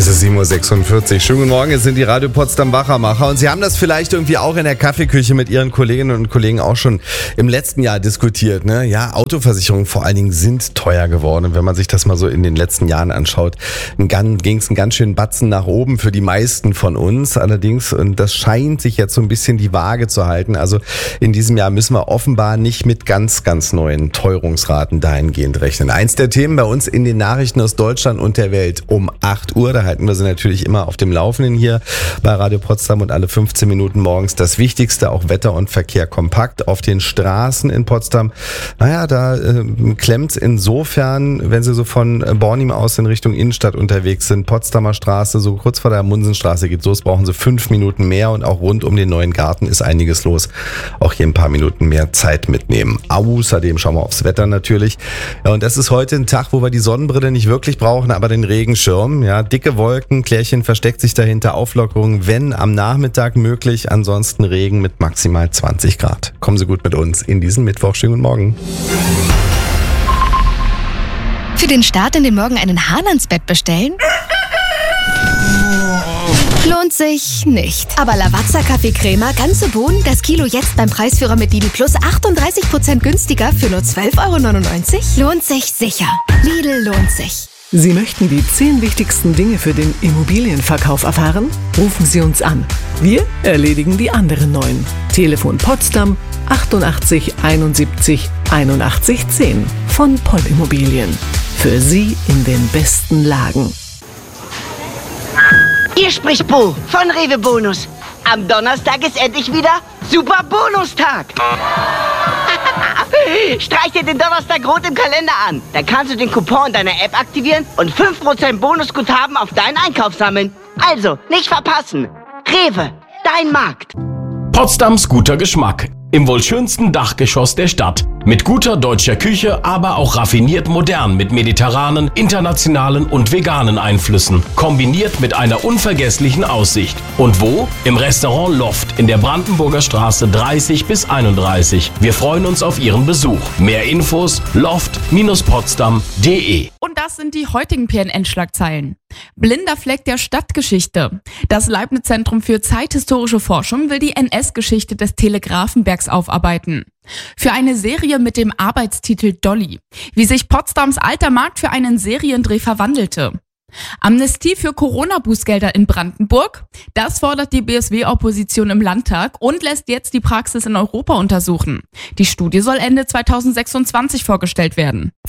Es ist 7.46 Uhr. Schönen guten Morgen, es sind die Radio Potsdam Wachmacher und Sie haben das vielleicht irgendwie auch in der Kaffeeküche mit Ihren Kolleginnen und Kollegen auch schon im letzten Jahr diskutiert, ne? Ja, Autoversicherungen vor allen Dingen sind teuer geworden und wenn man sich das mal so in den letzten Jahren anschaut, ging es einen ganz schönen Batzen nach oben für die meisten von uns allerdings und das scheint sich jetzt so ein bisschen die Waage zu halten. Also in diesem Jahr müssen wir offenbar nicht mit ganz neuen Teuerungsraten dahingehend rechnen. Eins der Themen bei uns in den Nachrichten aus Deutschland und der Welt um 8 Uhr. Da halten wir sie natürlich immer auf dem Laufenden hier bei Radio Potsdam und alle 15 Minuten morgens das Wichtigste, auch Wetter und Verkehr kompakt auf den Straßen in Potsdam. Naja, da klemmt's insofern, wenn Sie so von Bornim aus in Richtung Innenstadt unterwegs sind, Potsdamer Straße, so kurz vor der Munsenstraße geht's los, brauchen Sie 5 Minuten mehr und auch rund um den neuen Garten ist einiges los. Auch hier ein paar Minuten mehr Zeit mitnehmen. Außerdem schauen wir aufs Wetter natürlich. Ja, und das ist heute ein Tag, wo wir die Sonnenbrille nicht wirklich brauchen, aber den Regenschirm. Ja, dicke Wolken, Klärchen versteckt sich dahinter, Auflockerung, wenn am Nachmittag möglich, ansonsten Regen mit maximal 20 Grad. Kommen Sie gut mit uns in diesen Mittwoch. Schönen guten Morgen. Für den Start in den Morgen einen Hahn ans Bett bestellen? Lohnt sich nicht. Aber Lavazza Kaffeecrema, ganze Bohnen, das Kilo jetzt beim Preisführer mit Lidl Plus 38% günstiger für nur 12,99 €? Lohnt sich sicher. Lidl lohnt sich. Sie möchten die 10 wichtigsten Dinge für den Immobilienverkauf erfahren? Rufen Sie uns an. Wir erledigen die anderen 9. Telefon Potsdam 88 71 81 10 von Poll Immobilien. Für Sie in den besten Lagen. Hier spricht Bo von Rewe Bonus. Am Donnerstag ist endlich wieder Super Bonustag. Streich dir den Donnerstag rot im Kalender an. Dann kannst du den Coupon in deiner App aktivieren und 5% Bonusguthaben auf deinen Einkauf sammeln. Also, nicht verpassen. Rewe, dein Markt. Potsdams guter Geschmack. Im wohl schönsten Dachgeschoss der Stadt. Mit guter deutscher Küche, aber auch raffiniert modern mit mediterranen, internationalen und veganen Einflüssen. Kombiniert mit einer unvergesslichen Aussicht. Und wo? Im Restaurant Loft in der Brandenburger Straße 30 bis 31. Wir freuen uns auf Ihren Besuch. Mehr Infos loft-potsdam.de. Und das sind die heutigen PNN-Schlagzeilen. Blinder Fleck der Stadtgeschichte. Das Leibniz-Zentrum für zeithistorische Forschung will die NS-Geschichte des Telegrafenbergs aufarbeiten. Für eine Serie mit dem Arbeitstitel Dolly. Wie sich Potsdams alter Markt für einen Seriendreh verwandelte. Amnestie für Corona-Bußgelder in Brandenburg. Das fordert die BSW-Opposition im Landtag und lässt jetzt die Praxis in Europa untersuchen. Die Studie soll Ende 2026 vorgestellt werden.